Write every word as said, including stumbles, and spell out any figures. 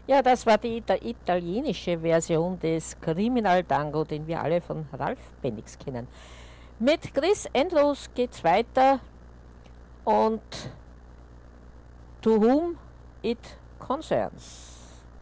Ja, das war die ita italienische Version des Criminal Tango, den wir alle von Ralf Bennix kennen. Mit Chris Andrews geht's weiter und To Whom It Concerns.